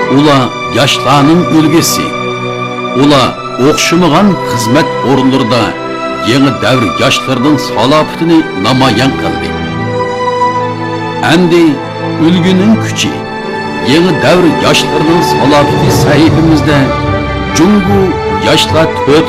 Ular yaşlarının ülgesi. Ular o'xshamagan xizmat o'rinlarida yangi davr yoshlarning salohiyatini namoyon qildi. Endi ulguning kuchi, yangi davr yoshlarning salohiyati sahifamizda Jungu yoshlar